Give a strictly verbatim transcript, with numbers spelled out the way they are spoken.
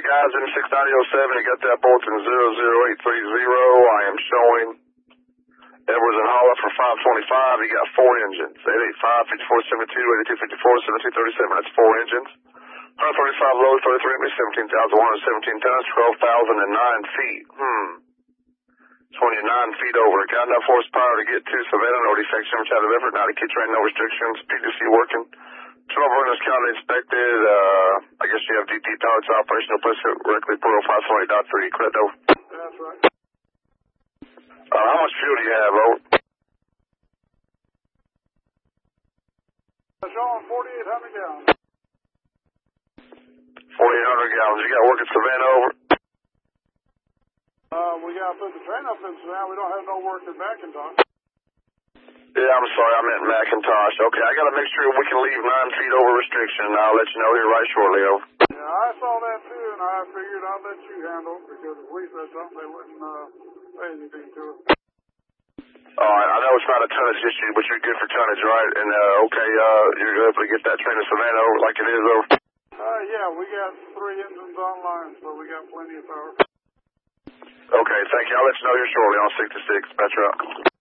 guys in six ninety oh seven, you got that Bolton zero zero eight three zero. I am showing Edwards and Holla for five twenty-five. You got four engines. eight eighty-five, fifty-four seventy-two, eighty-two fifty-four, seventy-two thirty-seven. That's four engines. one thirty-five low, thirty-three meters, seventeen thousand one hundred seventeen tons, twelve thousand nine feet. Hmm. twenty-nine feet over. Got enough horsepower to get to Savannah. No defects, no child of effort. Not a kid train, no restrictions. P D C working. twelve runners counted, inspected. Uh, I guess you have D P power to operational place directly per oh five twenty dot three. Correct, over. That's right. Uh, how much fuel do you have, over? Showing forty-eight hundred gallons. forty-eight hundred gallons. You got work at Savannah, over? Uh, we got to put the train up in Savannah. We don't have no work in McIntosh. Yeah, I'm sorry, I meant McIntosh. Okay, I got to make sure we can leave nine feet over restriction, and I'll let you know here right shortly, over. Yeah, I saw that too, and I figured I'd let you handle it because if we said something, they wouldn't uh, say anything to us. All right, I know it's not a tonnage issue, but you're good for tonnage, right? And, uh, okay, uh, you're able to get that train to Savannah over like it is, over? Uh, yeah, we got three engines online, so we got plenty of power. Okay, thank you. I'll let you know here shortly on six to six. That's right.